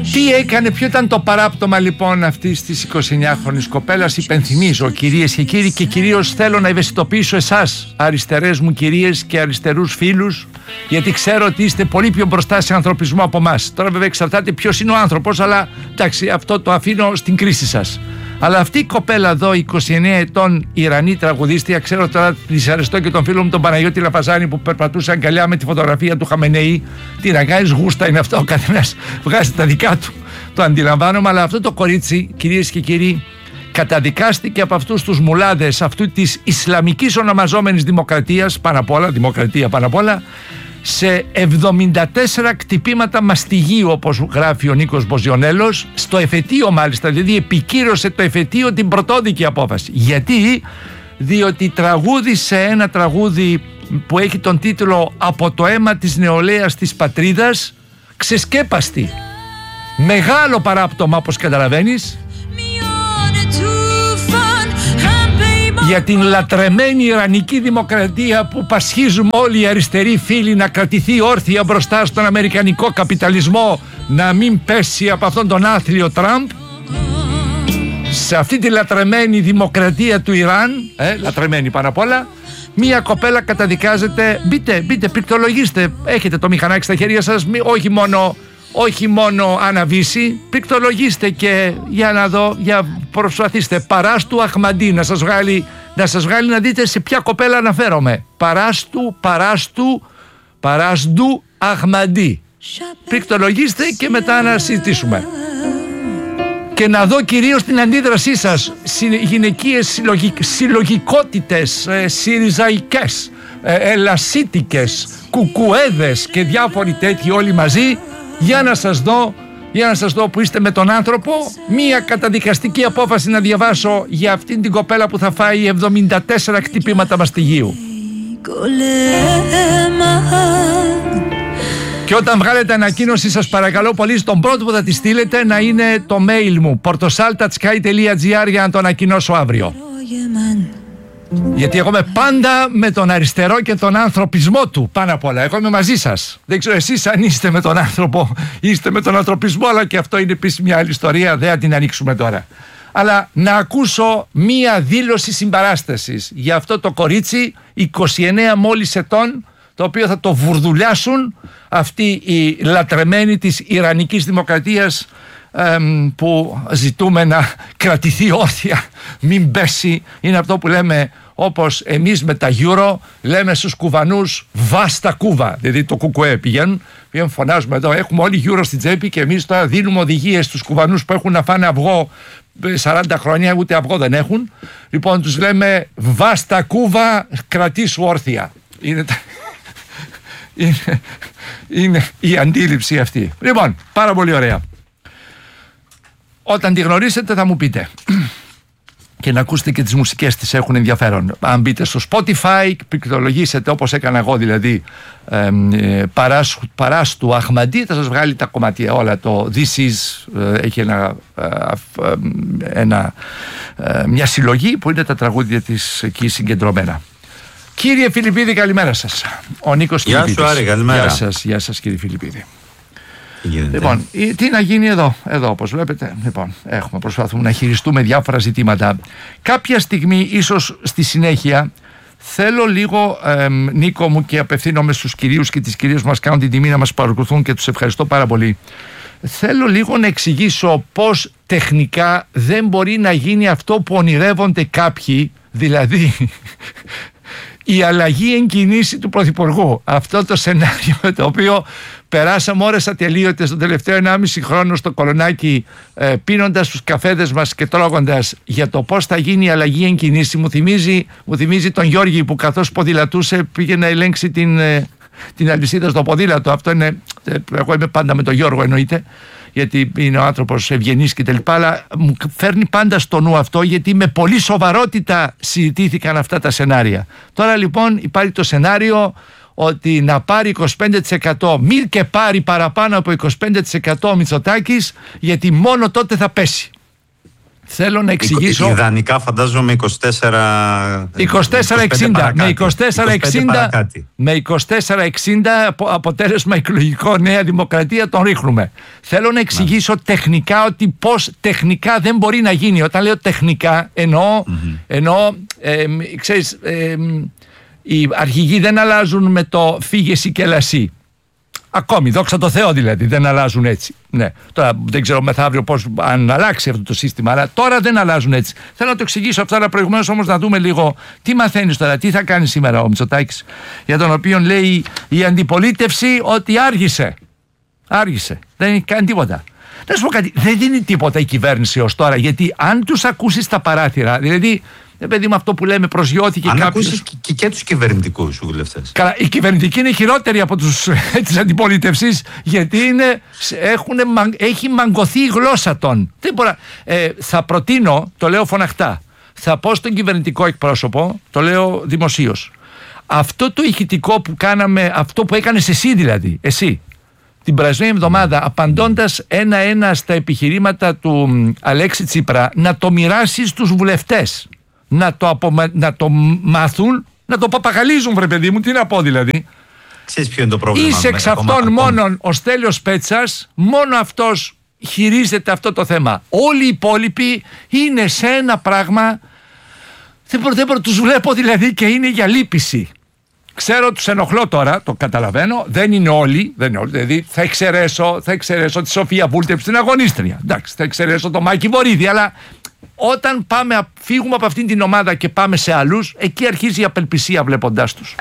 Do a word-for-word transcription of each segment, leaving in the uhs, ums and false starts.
Τι έκανε, ποιο ήταν το παράπτωμα λοιπόν αυτής της εικοσιεννιάχρονης κοπέλας? Υπενθυμίζω, κυρίες και κύριοι, και κυρίως θέλω να ευαισθητοποιήσω εσάς, αριστερές μου κυρίες και αριστερούς φίλους, γιατί ξέρω ότι είστε πολύ πιο μπροστά σε ανθρωπισμό από εμάς. Τώρα βέβαια εξαρτάται ποιος είναι ο άνθρωπος, αλλά εντάξει, αυτό το αφήνω στην κρίση σας. Αλλά αυτή η κοπέλα εδώ, είκοσι εννέα ετών, Ιρανή τραγουδίστρια, ξέρω τώρα, δυσαρεστώ και τον φίλο μου τον Παναγιώτη Λαφαζάνη που περπατούσε αγκαλιά με τη φωτογραφία του Χαμενεή. Τι να κάνεις, γούστα είναι αυτό, ο καθένας βγάζει τα δικά του. Το αντιλαμβάνομαι, αλλά αυτό το κορίτσι, κυρίες και κύριοι, καταδικάστηκε από αυτούς τους μουλάδες αυτού της Ισλαμικής ονομαζόμενης δημοκρατίας, πάνω απ' όλα, δημοκρατία πάνω απ' όλα, σε εβδομήντα τέσσερα κτυπήματα μαστιγίου, όπως γράφει ο Νίκος Μποζιονέλος, στο εφετείο μάλιστα, δηλαδή επικύρωσε το εφετείο την πρωτόδικη απόφαση. Γιατί? Διότι τραγούδισε ένα τραγούδι που έχει τον τίτλο «Από το αίμα της νεολαίας της πατρίδας», ξεσκέπαστη. Μεγάλο παράπτωμα, όπως καταλαβαίνεις, για την λατρεμένη Ιρανική δημοκρατία που πασχίζουμε όλοι οι αριστεροί φίλοι να κρατηθεί όρθια μπροστά στον αμερικανικό καπιταλισμό, να μην πέσει από αυτόν τον άθλιο Τραμπ. Σε αυτή τη λατρεμένη δημοκρατία του Ιράν, ε, λατρεμένη πάνω απ' όλα, μία κοπέλα καταδικάζεται. Μπείτε, μπείτε, πληκτρολογήστε, έχετε το μηχανάκι στα χέρια σας, μη, όχι μόνο... όχι μόνο αναβήσει, πληκτρολογήστε και για να δω, για προσπαθήστε. Παράστου Αχμαντί, να σας βγάλει, να σας βγάλει να δείτε σε ποια κοπέλα αναφέρομαι. Παράστου, παράστου, παράστου Αχμαντί. Πληκτρολογήστε και μετά να συζητήσουμε. Και να δω κυρίως την αντίδρασή σας, γυναικείες συλλογικ, συλλογικότητες, ε, συριζαϊκές, ε, ελασίτικες, κουκουέδες και διάφοροι τέτοιοι όλοι μαζί. Για να σας δω, για να σας δω που είστε με τον άνθρωπο. Μία καταδικαστική απόφαση να διαβάσω για αυτήν την κοπέλα που θα φάει εβδομήντα τέσσερα κτυπήματα μαστιγίου. Και όταν βγάλετε ανακοίνωση, σας παρακαλώ πολύ, στον πρώτο που θα τη στείλετε να είναι το mail μου portosalta at sky dot gr για να το ανακοινώσω αύριο. Γιατί εγώ είμαι πάντα με τον αριστερό και τον ανθρωπισμό του πάνω απ' όλα. Εγώ είμαι μαζί σας. Δεν ξέρω εσείς αν είστε με τον άνθρωπο, είστε με τον ανθρωπισμό, αλλά και αυτό είναι επίσης μια άλλη ιστορία, δεν θα την ανοίξουμε τώρα. Αλλά να ακούσω μία δήλωση συμπαράστασης για αυτό το κορίτσι είκοσι εννέα μόλις ετών, το οποίο θα το βουρδουλιάσουν αυτοί οι λατρεμένοι της Ιρανικής δημοκρατίας, εμ, που ζητούμε να κρατηθεί όρθια, μην πέσει. Είναι αυτό που λέμε, όπως εμείς με τα Euro λέμε στους Κουβανούς βάστα Κούβα, δηλαδή το κουκουέ πηγαίνουν, πηγαίνουν, φωνάζουμε εδώ, έχουμε όλοι Euro στην τσέπη και εμείς τώρα δίνουμε οδηγίες στους Κουβανούς που έχουν να φάνε αυγό σαράντα χρόνια, ούτε αυγό δεν έχουν. Λοιπόν, τους λέμε βάστα Κούβα, κρατήσου όρθια. Είναι, είναι, είναι η αντίληψη αυτή. Λοιπόν, πάρα πολύ ωραία. Όταν τη γνωρίσετε θα μου πείτε και να ακούσετε και τις μουσικές της, έχουν ενδιαφέρον. Αν μπείτε στο Spotify, πληκτρολογήσετε όπως έκανα εγώ, δηλαδή ε, ε, παράς, παράς του Αχμαντί, θα σας βγάλει τα κομμάτια όλα. Το This Is ε, έχει ένα, ε, ε, ένα, ε, μια συλλογή που είναι τα τραγούδια της εκεί συγκεντρωμένα. Κύριε Φιλιππίδη, καλημέρα σας. Ο Νίκος Γεια Φιλιππίδης. σου Άρη, καλημέρα. Γεια σας, γεια σας κύριε Φιλιππίδη. Λοιπόν, τι να γίνει εδώ, εδώ όπως βλέπετε. Λοιπόν, έχουμε, προσπαθούμε να χειριστούμε διάφορα ζητήματα. Κάποια στιγμή, ίσως στη συνέχεια, θέλω λίγο, ε, Νίκο μου, και απευθύνομαι στους κυρίους και τις κυρίες που μας κάνουν την τιμή να μας παρακολουθούν και τους ευχαριστώ πάρα πολύ. Θέλω λίγο να εξηγήσω πώς τεχνικά δεν μπορεί να γίνει αυτό που ονειρεύονται κάποιοι, δηλαδή η αλλαγή εν κινήσει του Πρωθυπουργού. Αυτό το σενάριο το οποίο περάσαμε ώρες ατελείωτες τον τελευταίο ενάμιση χρόνο στο Κολονάκι, ε, πίνοντας τους καφέδες μας και τρώγοντας για το πώς θα γίνει η αλλαγή εν κινήσει. Μου θυμίζει, μου θυμίζει τον Γιώργη που καθώς ποδηλατούσε πήγε να ελέγξει την, ε, την αλυσίδα στο ποδήλατο. Αυτό είναι, ε, εγώ είμαι πάντα με τον Γιώργο εννοείται, γιατί είναι ο άνθρωπος ευγενής και τα λοιπά, αλλά μου φέρνει πάντα στο νου αυτό, γιατί με πολύ σοβαρότητα συζητήθηκαν αυτά τα σενάρια. Τώρα λοιπόν υπάρχει το σενάριο ότι να πάρει είκοσι πέντε τοις εκατό, μη και πάρει παραπάνω από είκοσι πέντε τοις εκατό ο Μητσοτάκης, γιατί μόνο τότε θα πέσει. Θέλω να εξηγήσω. Ιδανικά φαντάζομαι είκοσι τέσσερα εξήντα. Με είκοσι τέσσερα εξήντα, με είκοσι τέσσερα εξήντα αποτέλεσμα εκλογικό Νέα Δημοκρατία τον ρίχνουμε. Θέλω να εξηγήσω ναι. τεχνικά ότι πώς τεχνικά δεν μπορεί να γίνει. Όταν λέω τεχνικά εννοώ, mm-hmm. εννοώ ε, ξέρεις, ε, οι αρχηγοί δεν αλλάζουν με το φύγεσαι και λασί. Ακόμη, δόξα τω Θεώ δηλαδή, δεν αλλάζουν έτσι. Ναι. Τώρα δεν ξέρω μεθαύριο πώς αν αλλάξει αυτό το σύστημα, αλλά τώρα δεν αλλάζουν έτσι. Θέλω να το εξηγήσω αυτό, αλλά προηγουμένως όμως να δούμε λίγο τι μαθαίνεις τώρα, τι θα κάνει σήμερα ο Μητσοτάκης, για τον οποίο λέει η αντιπολίτευση ότι άργησε. Άργησε. Δεν έχει κάνει τίποτα. Να σου πω κάτι, δεν δίνει τίποτα η κυβέρνηση ως τώρα, γιατί αν τους ακούσεις στα παράθυρα, δηλαδή. Ε, παιδί μου, αυτό που λέμε προσγειώθηκε κάποιος. Αν ακούσεις και, και, και τους κυβερνητικούς βουλευτές. Καλά, οι κυβερνητικοί είναι χειρότεροι από τους της αντιπολίτευσης, γιατί είναι, έχουν, έχει μαγκωθεί η γλώσσα των. Δεν μπορώ, ε, θα προτείνω, το λέω φωναχτά, θα πω στον κυβερνητικό εκπρόσωπο, το λέω δημοσίως, αυτό το ηχητικό που κάναμε, αυτό που έκανες εσύ δηλαδή, εσύ, την περασμένη εβδομάδα, απαντώντας ένα-ένα στα επιχειρήματα του Αλέξη Τσίπρα, να το μοιράσεις στους βουλευτές. Να το, απομα... να το μάθουν, να το παπαγαλίζουν, βρε παιδί μου, τι να πω δηλαδή. Ξέρεις ποιο είναι το πρόβλημα. Είσαι εξ αυτών μόνον ο Στέλιος Πέτσας, μόνο αυτός χειρίζεται αυτό το θέμα. Όλοι οι υπόλοιποι είναι σε ένα πράγμα, δεν μπορώ, δεν μπορώ, τους βλέπω δηλαδή και είναι για λύπηση. Ξέρω, τους ενοχλώ τώρα, το καταλαβαίνω, δεν είναι όλοι, δεν είναι όλοι, δηλαδή θα εξαιρέσω, θα εξαιρέσω τη Σοφία Βούλτεψη, την αγωνίστρια, εντάξει, θα εξαιρέσω το Μάκη Βορίδη, αλλά όταν πάμε, φύγουμε από αυτήν την ομάδα και πάμε σε άλλους, εκεί αρχίζει η απελπισία βλέποντάς τους.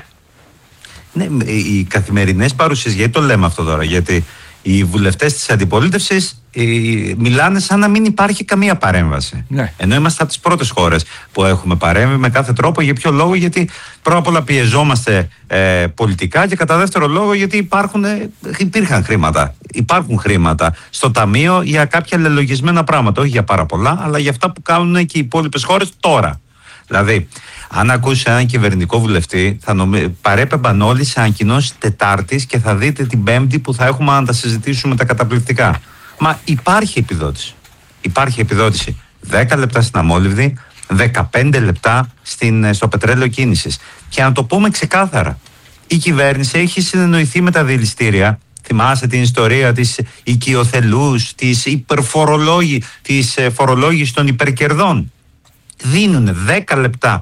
Ναι, οι καθημερινές παρουσίες, γιατί το λέμε αυτό τώρα, γιατί οι βουλευτές της αντιπολίτευσης ε, μιλάνε σαν να μην υπάρχει καμία παρέμβαση. Ναι. Ενώ είμαστε από τις πρώτες χώρες που έχουμε παρέμβει με κάθε τρόπο. Για ποιο λόγο? Γιατί πρώτα απ' όλα πιεζόμαστε ε, πολιτικά, και κατά δεύτερο λόγο γιατί υπάρχουν, ε, υπήρχαν χρήματα. Υπάρχουν χρήματα στο ταμείο για κάποια λελογισμένα πράγματα. Όχι για πάρα πολλά, αλλά για αυτά που κάνουν και οι υπόλοιπες χώρες τώρα. Δηλαδή, αν ακούσει έναν κυβερνητικό βουλευτή, θα νομι... παρέπεμπαν όλοι σε ανακοινώσεις Τετάρτης και θα δείτε την Πέμπτη που θα έχουμε να τα συζητήσουμε τα καταπληκτικά. Μα υπάρχει επιδότηση. Υπάρχει επιδότηση. δέκα λεπτά στην αμόλυβδη, δεκαπέντε λεπτά στην, στο πετρέλαιο κίνησης. Και να το πούμε ξεκάθαρα, η κυβέρνηση έχει συνεννοηθεί με τα διελιστήρια. Θυμάστε την ιστορία της οικειοθελούς, της υπερφορολόγη, της φορολόγησης των υπερκερδών. Δίνουν δέκα λεπτά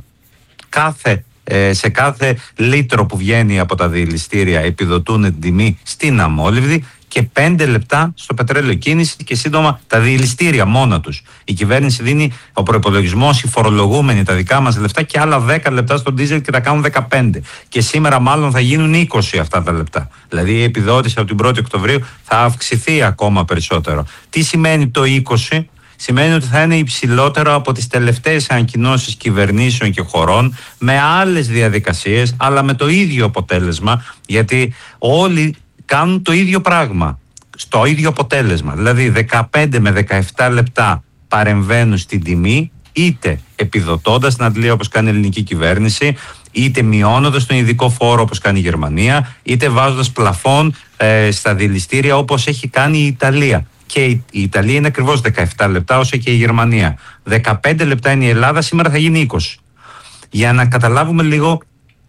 κάθε, ε, σε κάθε λίτρο που βγαίνει από τα διελιστήρια, επιδοτούν την τιμή στην αμόλυβδη, και πέντε λεπτά στο πετρέλαιο κίνηση, και σύντομα τα διελιστήρια μόνα τους. Η κυβέρνηση δίνει, ο προϋπολογισμός, οι φορολογούμενοι, τα δικά μας λεφτά, και άλλα δέκα λεπτά στο ντίζελ και τα κάνουν δεκαπέντε. Και σήμερα μάλλον θα γίνουν είκοσι αυτά τα λεπτά. Δηλαδή η επιδότηση από την πρώτη Οκτωβρίου θα αυξηθεί ακόμα περισσότερο. Τι σημαίνει το είκοσι? Σημαίνει ότι θα είναι υψηλότερο από τις τελευταίες ανακοινώσεις κυβερνήσεων και χωρών, με άλλες διαδικασίες, αλλά με το ίδιο αποτέλεσμα, γιατί όλοι κάνουν το ίδιο πράγμα, στο ίδιο αποτέλεσμα. Δηλαδή δεκαπέντε με δεκαεπτά λεπτά παρεμβαίνουν στην τιμή, είτε επιδοτώντας την αντλία όπως κάνει η ελληνική κυβέρνηση, είτε μειώνοντας τον ειδικό φόρο όπως κάνει η Γερμανία, είτε βάζοντας πλαφόν ε, στα διελιστήρια όπως έχει κάνει η Ιταλία. Και η Ιταλία είναι ακριβώς δεκαεπτά λεπτά, όσο και η Γερμανία. δεκαπέντε λεπτά είναι η Ελλάδα, σήμερα θα γίνει είκοσι. Για να καταλάβουμε λίγο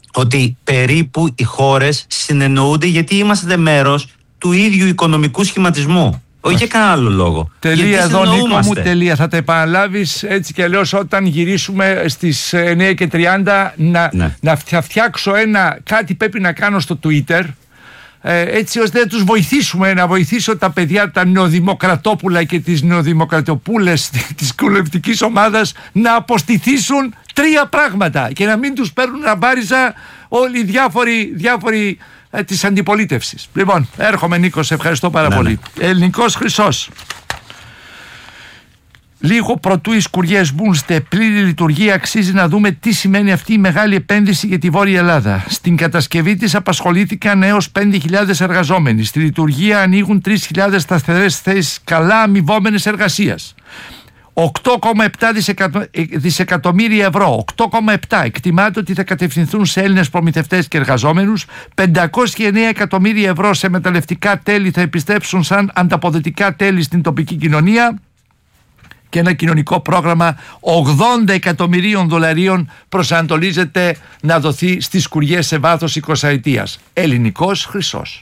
ότι περίπου οι χώρες συνεννοούνται, γιατί είμαστε μέρος του ίδιου οικονομικού σχηματισμού. Όχι για κανένα άλλο λόγο. Τελεία εδώ, Νίκο μου, τελεία. Θα τα επαναλάβεις έτσι και αλλιώς όταν γυρίσουμε στις εννιά και τριάντα να, ναι. να φτιάξω ένα, κάτι πρέπει να κάνω στο Twitter, έτσι ώστε να τους βοηθήσουμε, να βοηθήσω τα παιδιά, τα νεοδημοκρατόπουλα και τις νεοδημοκρατοπούλες της κουλευτικής ομάδας να αποστηθήσουν τρία πράγματα και να μην τους παίρνουν αμπάριζα όλοι οι διάφοροι, διάφοροι ε, της αντιπολίτευσης. Λοιπόν, έρχομαι Νίκο, σε ευχαριστώ πάρα ναι, πολύ. Ναι. Ελληνικός Χρυσός. Λίγο προτού οι σκουριές μπουν σε πλήρη λειτουργία, αξίζει να δούμε τι σημαίνει αυτή η μεγάλη επένδυση για τη Βόρεια Ελλάδα. Στην κατασκευή της απασχολήθηκαν έως πέντε χιλιάδες εργαζόμενοι. Στη λειτουργία ανοίγουν τρεις χιλιάδες σταθερές θέσεις καλά αμοιβόμενες εργασίας. οκτώ κόμμα επτά δισεκατομμύρια ευρώ, οκτώ κόμμα επτά εκτιμάται ότι θα κατευθυνθούν σε Έλληνες προμηθευτές και εργαζόμενους, πεντακόσια εννέα εκατομμύρια ευρώ σε μεταλλευτικά τέλη θα επιστρέψουν σαν ανταποδοτικά τέλη στην τοπική κοινωνία, και ένα κοινωνικό πρόγραμμα ογδόντα εκατομμυρίων δολαρίων προσανατολίζεται να δοθεί στις σκουριές σε βάθος εικοσαετίας. Ελληνικός χρυσός.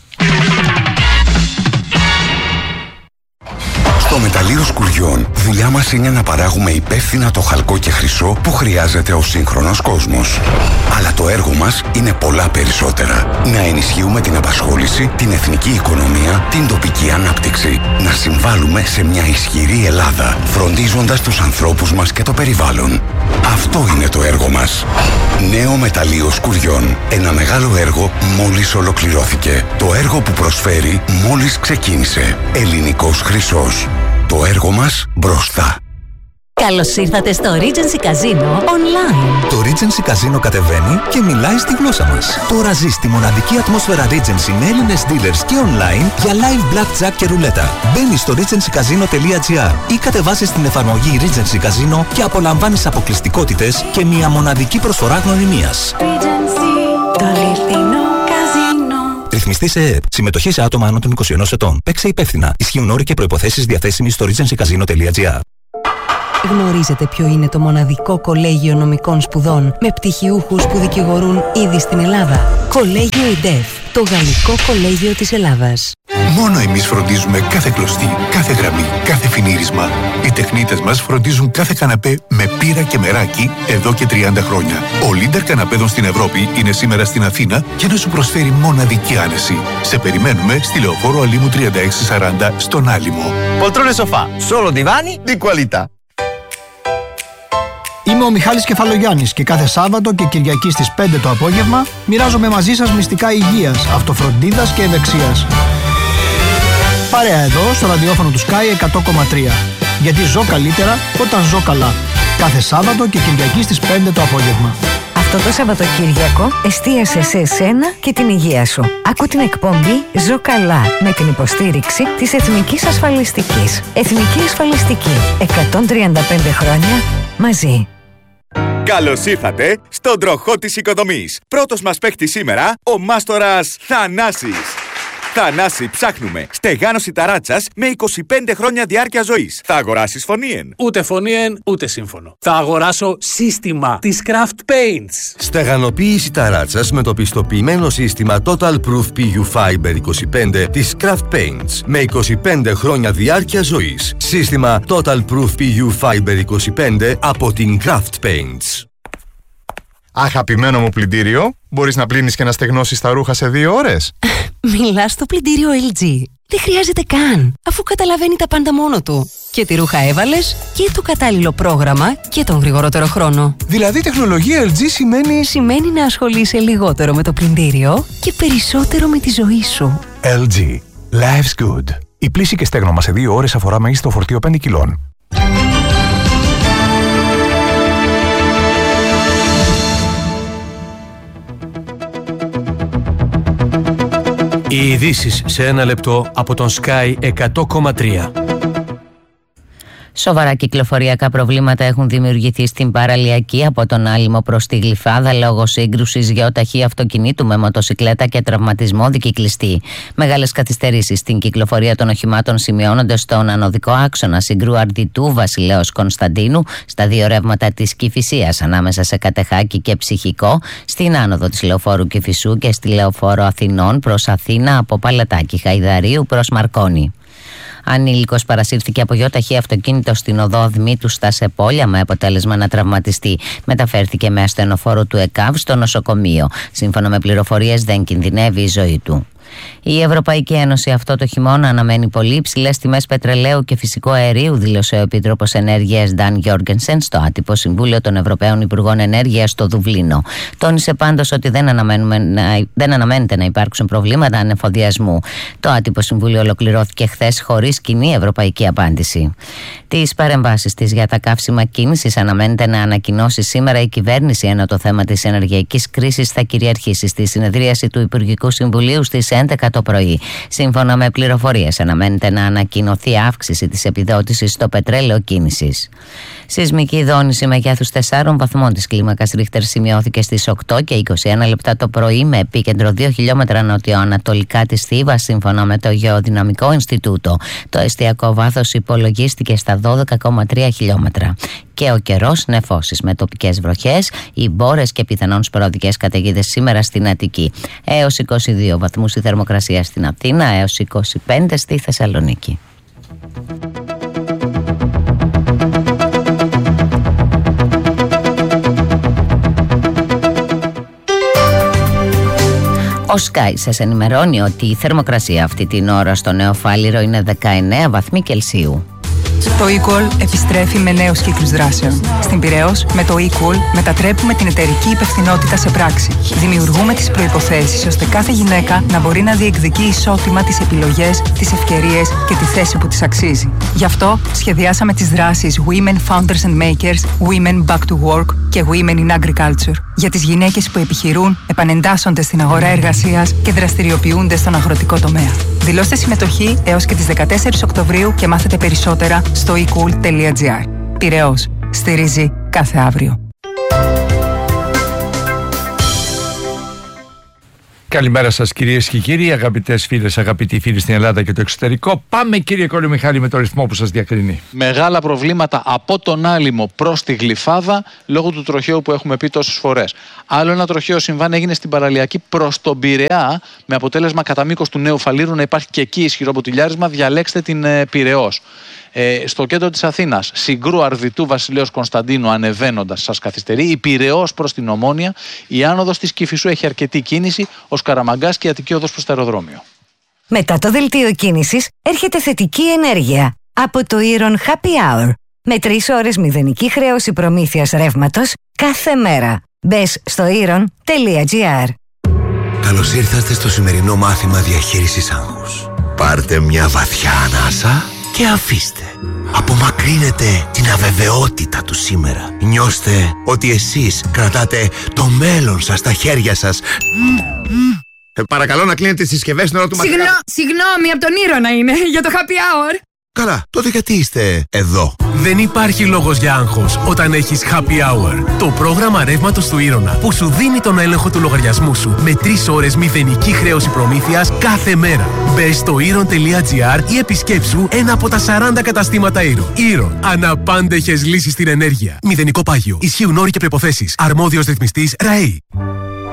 Στο μεταλλείο σκουριών, δουλειά μας είναι να παράγουμε υπεύθυνα το χαλκό και χρυσό που χρειάζεται ο σύγχρονος κόσμος. Αλλά το έργο μας είναι πολλά περισσότερα. Να ενισχύουμε την απασχόληση, την εθνική οικονομία, την τοπική ανάπτυξη. Να συμβάλλουμε σε μια ισχυρή Ελλάδα, φροντίζοντας τους ανθρώπους μας και το περιβάλλον. Αυτό είναι το έργο μας. Νέο μεταλλείο σκουριών. Ένα μεγάλο έργο μόλις ολοκληρώθηκε. Το έργο που προσφέρει μόλις ξεκίνησε. Ελληνικός χρυσός. Το έργο μας μπροστά. Καλώς ήρθατε στο Regency Casino Online. Το Regency Casino κατεβαίνει και μιλάει στη γλώσσα μας. Τώρα ζεις τη μοναδική ατμόσφαιρα Regency με Έλληνες dealers και online για live blackjack και ρουλέτα. Μπαίνεις στο regency casino τελεία gr ή κατεβάσεις την εφαρμογή Regency Casino και απολαμβάνεις αποκλειστικότητες και μια μοναδική προσφορά γνωριμίας. Regency, το αληθινό καζίνο. Ρυθμιστή σε ΕΕΠ. Συμμετοχή σε άτομα άνω των είκοσι ενός ετών. Παίξε υπεύθυνα. Ισχύουν όροι και προϋποθέσεις διαθέσιμοι στο regency casino τελεία gr. Γνωρίζετε ποιο είναι το μοναδικό κολέγιο νομικών σπουδών με πτυχιούχους που δικηγορούν ήδη στην Ελλάδα? Κολέγιο ΙΝΤΕΦ, το γαλλικό κολέγιο της Ελλάδας. Μόνο εμείς φροντίζουμε κάθε κλωστή, κάθε γραμμή, κάθε φινίρισμα. Οι τεχνίτες μας φροντίζουν κάθε καναπέ με πύρα και μεράκι εδώ και τριάντα χρόνια. Ο Λίντερ καναπέδων στην Ευρώπη είναι σήμερα στην Αθήνα για να σου προσφέρει μοναδική άνεση. Σε περιμένουμε στη Λεωφόρο Αλήμου τριάντα έξι σαράντα στον Άλυμο. Poltrone sofà, solo divani di qualità. Είμαι ο Μιχάλης Κεφαλογιάννης και κάθε Σάββατο και Κυριακή στις πέντε το απόγευμα μοιράζομαι μαζί σας μυστικά υγείας, αυτοφροντίδας και ευεξίας. Παρέα εδώ στο ραδιόφωνο του Sky εκατό κόμμα τρία. Γιατί ζω καλύτερα όταν ζω καλά. Κάθε Σάββατο και Κυριακή στις πέντε το απόγευμα. Αυτό το Σαββατοκύριακο εστίασε σε εσένα και την υγεία σου. Άκου την εκπομπή «Ζω καλά» με την υποστήριξη της Εθνικής Ασφαλιστικής. Εθνική Ασφαλιστική. εκατόν τριάντα πέντε χρόνια μαζί. Καλώς ήρθατε στον τροχό της οικοδομής. Πρώτος μας παίκτης σήμερα, ο μάστορας Θανάσης. Θανάση, ψάχνουμε στεγάνωση ταράτσας με είκοσι πέντε χρόνια διάρκεια ζωής. Θα αγοράσεις φωνήεν? Ούτε φωνήεν, ούτε σύμφωνο. Θα αγοράσω σύστημα της Craft Paints. Στεγανοποίηση ταράτσας με το πιστοποιημένο σύστημα Total Proof πι γιου Fiber είκοσι πέντε της Craft Paints με είκοσι πέντε χρόνια διάρκεια ζωής. Σύστημα Total Proof πι γιου Fiber είκοσι πέντε από την Craft Paints. Αγαπημένο μου πλυντήριο, μπορείς να πλύνεις και να στεγνώσεις τα ρούχα σε δύο ώρες? Μιλάς στο πλυντήριο ελ τζι. Δεν χρειάζεται καν, αφού καταλαβαίνει τα πάντα μόνο του. Και τι ρούχα έβαλες και το κατάλληλο πρόγραμμα και τον γρηγορότερο χρόνο. Δηλαδή τεχνολογία ελ τζι σημαίνει... Σημαίνει να ασχολείσαι λιγότερο με το πλυντήριο και περισσότερο με τη ζωή σου. ελ τζι. Life's good. Η πλύση και στέγνομα σε δύο ώρες αφορά μέγιστο φορτίο πέντε κιλών. Οι ειδήσεις σε ένα λεπτό από τον Sky εκατό κόμμα τρία. Σοβαρά κυκλοφοριακά προβλήματα έχουν δημιουργηθεί στην παραλιακή από τον Άλυμο προς τη Γλυφάδα λόγω σύγκρουσης γεωταχή αυτοκινήτου με μοτοσικλέτα και τραυματισμό δικυκλιστή. Μεγάλες καθυστερήσεις στην κυκλοφορία των οχημάτων σημειώνονται στον ανωδικό άξονα Συγκρού Αρδιτού Βασιλέως Κωνσταντίνου, στα δύο ρεύματα της Κηφισίας ανάμεσα σε Κατεχάκη και Ψυχικό, στην άνοδο της Λεωφόρου Κηφισού και στη Λεωφόρο Αθηνών προς Αθήνα από Παλατάκι Χαϊδαρίου προς Μαρκόνη. Ανήλικος παρασύρθηκε από γεωταχή αυτοκίνητο στην οδό Δμήτου στα Σεπόλια με αποτέλεσμα να τραυματιστεί. Μεταφέρθηκε με ασθενοφόρο του ΕΚΑΒ στο νοσοκομείο. Σύμφωνα με πληροφορίες, δεν κινδυνεύει η ζωή του. Η Ευρωπαϊκή Ένωση αυτό το χειμώνα αναμένει πολύ υψηλές τιμές πετρελαίου και φυσικού αερίου, δήλωσε ο Επίτροπος Ενέργειας Νταν Γιόργενσεν στο άτυπο Συμβούλιο των Ευρωπαίων Υπουργών Ενέργειας στο Δουβλίνο. Τόνισε πάντως ότι δεν, να, δεν αναμένεται να υπάρξουν προβλήματα ανεφοδιασμού. Το άτυπο Συμβούλιο ολοκληρώθηκε χθες χωρίς κοινή ευρωπαϊκή απάντηση. Τις παρεμβάσεις της για τα καύσιμα κίνησης αναμένεται να ανακοινώσει σήμερα η κυβέρνηση, ενώ το θέμα της ενεργειακής κρίσης θα κυριαρχήσει στη συνεδρίαση του Υπουργικού Συμβουλίου στις έντεκα έντεκα το πρωί. Σύμφωνα με πληροφορίες, αναμένεται να ανακοινωθεί αύξηση της επιδότησης στο πετρέλαιο κίνησης. Σεισμική δόνηση μεγέθους τεσσάρων βαθμών της κλίμακας Ρίχτερ σημειώθηκε στις οκτώ και είκοσι ένα λεπτά το πρωί με επίκεντρο δύο χιλιόμετρα νοτιοανατολικά της Θήβας, σύμφωνα με το Γεωδυναμικό Ινστιτούτο. Το εστιακό βάθος υπολογίστηκε στα δώδεκα κόμμα τρία χιλιόμετρα. Και ο καιρός, νεφώσεις με τοπικές βροχές, οι μπόρες και πιθανόν σποραδικές καταιγίδες σήμερα στην Αττική. Έως είκοσι δύο βαθμούς η θερμοκρασία στην Αθήνα, έως είκοσι πέντε στη Θεσσαλονίκη. Ο Sky σας ενημερώνει ότι η θερμοκρασία αυτή την ώρα στο Νέο Φάληρο είναι δεκαεννέα βαθμοί Κελσίου. Το eQual επιστρέφει με νέους κύκλους δράσεων. Στην Πειραιώς, με το eQual μετατρέπουμε την εταιρική υπευθυνότητα σε πράξη. Δημιουργούμε τις προϋποθέσεις ώστε κάθε γυναίκα να μπορεί να διεκδικεί ισότιμα τις επιλογές, τις ευκαιρίες και τη θέση που της αξίζει. Γι' αυτό σχεδιάσαμε τις δράσεις Women Founders and Makers, Women Back to Work και Women in Agriculture για τις γυναίκες που επιχειρούν, επανεντάσσονται στην αγορά εργασίας και δραστηριοποιούνται στον αγροτικό τομέα. Δηλώστε συμμετοχή έως και τις δεκατέσσερις Οκτωβρίου και μάθετε περισσότερα στο e cool τελεία gr. Πειραιώς. Στηρίζει κάθε αύριο. Καλημέρα σας κυρίες και κύριοι, αγαπητές φίλες, αγαπητοί φίλοι στην Ελλάδα και το εξωτερικό. Πάμε κύριε Κολομιχάλη με το ρυθμό που σας διακρίνει. Μεγάλα προβλήματα από τον Άλυμο προς τη Γλυφάδα λόγω του τροχαίου που έχουμε πει τόσες φορές. Άλλο ένα τροχαίο συμβάν έγινε στην παραλιακή προς τον Πειραιά, με αποτέλεσμα κατά μήκος του Νέου Φαλήρου να υπάρχει και εκεί ισχυρό ποτηλιάρισμα. Διαλέξτε την ε, Πειραιώς. Ε, στο κέντρο της Αθήνας, Συγκρού Αρδιτού Βασιλέως Κωνσταντίνου ανεβαίνοντας σας καθυστερεί. Η Πειραιώς προς την Ομόνια, η άνοδος της Κηφισού έχει αρκετή κίνηση, ο Σκαραμαγκάς και η Αττική οδός προς το αεροδρόμιο. Μετά το δελτίο κίνησης έρχεται θετική ενέργεια από το Iron Happy Hour με τρεις ώρες μηδενική χρέωση προμήθειας ρεύματος κάθε μέρα. Μπες στο iron τελεία gr. Καλώς ήρθατε στο σημερινό μάθημα διαχείρισης άγχους. Πάρτε μια βαθιά ανάσα και αφήστε. Απομακρύνετε την αβεβαιότητα του σήμερα. Νιώστε ότι εσείς κρατάτε το μέλλον σας στα χέρια σας. Ε, παρακαλώ να κλείνετε τις συσκευές στην ώρα του μαθήματος. Συγγνώ, συγγνώμη, από τον Ήρωνα είναι, για το happy hour. Καλά, τότε γιατί είστε εδώ? Δεν υπάρχει λόγος για άγχος όταν έχεις Happy Hour. Το πρόγραμμα ρεύματος του Ήρωνα που σου δίνει τον έλεγχο του λογαριασμού σου με τρεις ώρες μηδενική χρέωση προμήθειας κάθε μέρα. Μπες στο iron τελεία gr ή επισκέψου ένα από τα σαράντα καταστήματα Iron. Iron. Αναπάντεχες λύσεις στην ενέργεια. Μηδενικό πάγιο. Ισχύουν όροι και προϋποθέσεις. Αρμόδιος ρυθμιστής ΡΑΗ.